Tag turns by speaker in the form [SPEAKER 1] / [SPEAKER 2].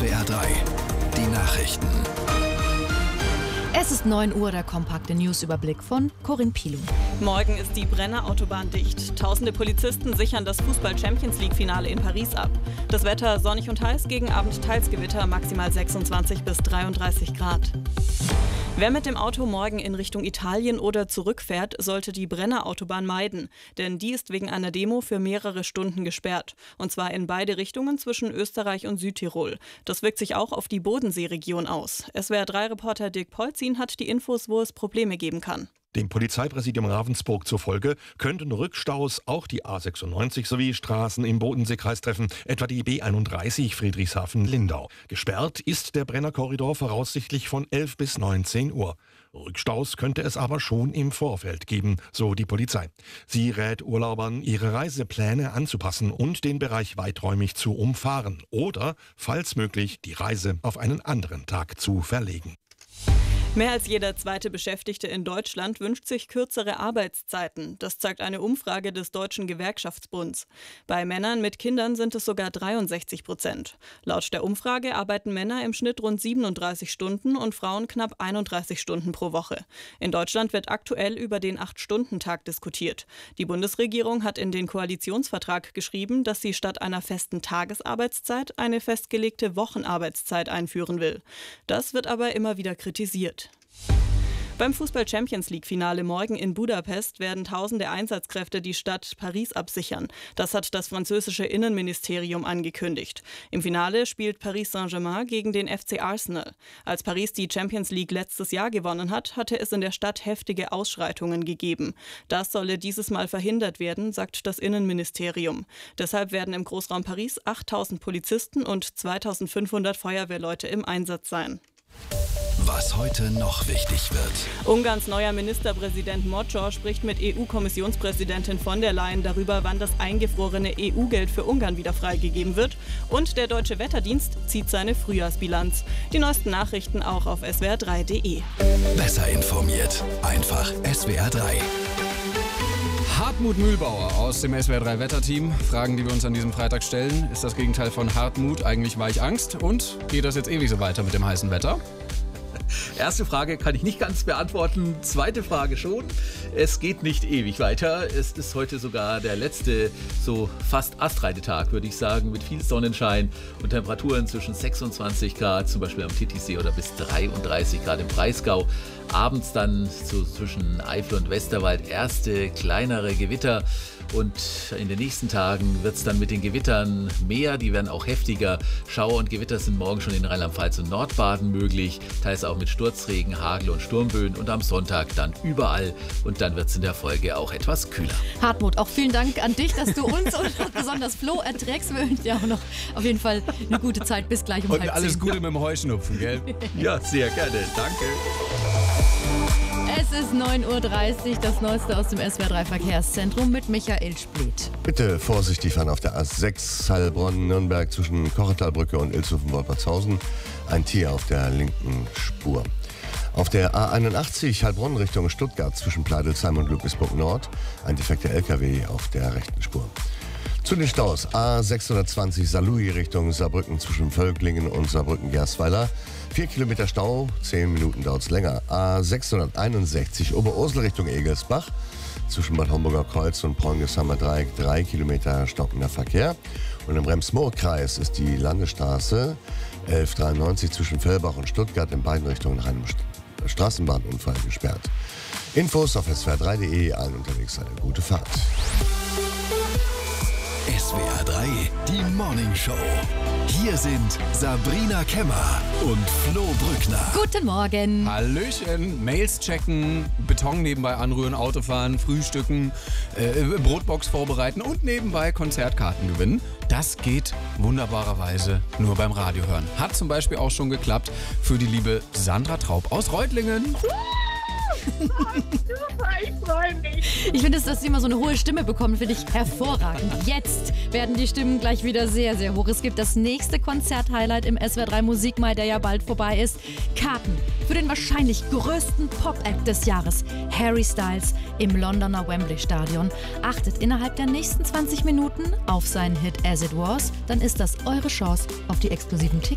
[SPEAKER 1] SWR 3, die Nachrichten.
[SPEAKER 2] Es ist 9 Uhr, der kompakte Newsüberblick von Corinne Pilum.
[SPEAKER 3] Morgen ist die Brenner Autobahn dicht. Tausende Polizisten sichern das Fußball-Champions-League-Finale in Paris ab. Das Wetter sonnig und heiß, gegen Abend teils Gewitter, maximal 26 bis 33 Grad. Wer mit dem Auto morgen in Richtung Italien oder zurückfährt, sollte die Brenner Autobahn meiden. Denn die ist wegen einer Demo für mehrere Stunden gesperrt. Und zwar in beide Richtungen zwischen Österreich und Südtirol. Das wirkt sich auch auf die Bodenseeregion aus. SWR3-Reporter Dirk Polzin hat die Infos, wo es Probleme geben kann.
[SPEAKER 4] Dem Polizeipräsidium Ravensburg zufolge könnten Rückstaus auch die A96 sowie Straßen im Bodenseekreis treffen, etwa die B31 Friedrichshafen-Lindau. Gesperrt ist der Brennerkorridor voraussichtlich von 11 bis 19 Uhr. Rückstaus könnte es aber schon im Vorfeld geben, so die Polizei. Sie rät Urlaubern, ihre Reisepläne anzupassen und den Bereich weiträumig zu umfahren oder, falls möglich, die Reise auf einen anderen Tag zu verlegen.
[SPEAKER 3] Mehr als jeder zweite Beschäftigte in Deutschland wünscht sich kürzere Arbeitszeiten. Das zeigt eine Umfrage des Deutschen Gewerkschaftsbunds. Bei Männern mit Kindern sind es sogar 63%. Laut der Umfrage arbeiten Männer im Schnitt rund 37 Stunden und Frauen knapp 31 Stunden pro Woche. In Deutschland wird aktuell über den 8-Stunden-Tag diskutiert. Die Bundesregierung hat in den Koalitionsvertrag geschrieben, dass sie statt einer festen Tagesarbeitszeit eine festgelegte Wochenarbeitszeit einführen will. Das wird aber immer wieder kritisiert. Beim Fußball-Champions-League-Finale morgen in Budapest werden tausende Einsatzkräfte die Stadt Paris absichern. Das hat das französische Innenministerium angekündigt. Im Finale spielt Paris Saint-Germain gegen den FC Arsenal. Als Paris die Champions League letztes Jahr gewonnen hat, hatte es in der Stadt heftige Ausschreitungen gegeben. Das solle dieses Mal verhindert werden, sagt das Innenministerium. Deshalb werden im Großraum Paris 8.000 Polizisten und 2.500 Feuerwehrleute im Einsatz sein.
[SPEAKER 1] Was heute noch wichtig wird.
[SPEAKER 3] Ungarns neuer Ministerpräsident Magyar spricht mit EU-Kommissionspräsidentin von der Leyen darüber, wann das eingefrorene EU-Geld für Ungarn wieder freigegeben wird. Und der Deutsche Wetterdienst zieht seine Frühjahrsbilanz. Die neuesten Nachrichten auch auf swr3.de.
[SPEAKER 1] Besser informiert. Einfach SWR 3.
[SPEAKER 5] Hartmut Mühlbauer aus dem SWR3 Wetterteam. Fragen, die wir uns an diesem Freitag stellen. Ist das Gegenteil von Hartmut eigentlich Weichangst? Und geht das jetzt ewig so weiter mit dem heißen Wetter?
[SPEAKER 6] Erste Frage kann ich nicht ganz beantworten. Zweite Frage schon. Es geht nicht ewig weiter. Es ist heute sogar der letzte, so fast astreine Tag, würde ich sagen, mit viel Sonnenschein und Temperaturen zwischen 26 Grad, zum Beispiel am Titisee, oder bis 33 Grad im Breisgau. Abends dann so zwischen Eifel und Westerwald erste kleinere Gewitter. Und in den nächsten Tagen wird es dann mit den Gewittern mehr, die werden auch heftiger. Schauer und Gewitter sind morgen schon in Rheinland-Pfalz und Nordbaden möglich, teils auch mit Sturzregen, Hagel und Sturmböen und am Sonntag dann überall. Und dann wird es in der Folge auch etwas kühler.
[SPEAKER 2] Hartmut, auch vielen Dank an dich, dass du uns und besonders Flo erträgst. Wir wünschen dir auch noch auf jeden Fall eine gute Zeit. Bis gleich um
[SPEAKER 5] Und
[SPEAKER 2] 9:30.
[SPEAKER 5] alles Gute mit dem Heuschnupfen, gell?
[SPEAKER 6] Ja, sehr gerne. Danke.
[SPEAKER 2] Es ist 9:30 Uhr, das Neueste aus dem SWR3 Verkehrszentrum mit Michael Spliet.
[SPEAKER 7] Bitte vorsichtig fahren auf der A6 Heilbronn-Nürnberg zwischen Kochetalbrücke und Ilshofen-Wolpertshausen. Ein Tier auf der linken Spur. Auf der A81 Heilbronn Richtung Stuttgart zwischen Pleidelsheim und Ludwigsburg Nord. Ein defekter LKW auf der rechten Spur. Zu den Staus A620 Saarlouis Richtung Saarbrücken zwischen Völklingen und Saarbrücken-Gersweiler. 4 Kilometer Stau, 10 Minuten dauert es länger. A661 Oberursel Richtung Egelsbach zwischen Bad Homburger Kreuz und Bräungeshammer Dreieck 3 Kilometer stockender Verkehr. Und im Rems-Murr-Kreis ist die Landesstraße 1193 zwischen Fellbach und Stuttgart in beiden Richtungen nach einem Straßenbahnunfall gesperrt. Infos auf swr3.de, allen unterwegs eine gute Fahrt.
[SPEAKER 1] SWR 3, die Morning Show. Hier sind Sabrina Kemmer und Flo Brückner.
[SPEAKER 2] Guten Morgen.
[SPEAKER 5] Hallöchen, Mails checken, Beton nebenbei anrühren, Autofahren, frühstücken, Brotbox vorbereiten und nebenbei Konzertkarten gewinnen. Das geht wunderbarerweise nur beim Radio hören. Hat zum Beispiel auch schon geklappt für die liebe Sandra Traub aus Reutlingen.
[SPEAKER 8] Super, ich freue mich.
[SPEAKER 2] Ich finde, dass sie immer so eine hohe Stimme bekommen, finde ich hervorragend. Jetzt werden die Stimmen gleich wieder sehr, sehr hoch. Es gibt das nächste Konzert-Highlight im SWR3 Musikmai, der ja bald vorbei ist. Karten für den wahrscheinlich größten Pop-Act des Jahres, Harry Styles, im Londoner Wembley Stadion. Achtet innerhalb der nächsten 20 Minuten auf seinen Hit As It Was, dann ist das eure Chance auf die exklusiven Tickets.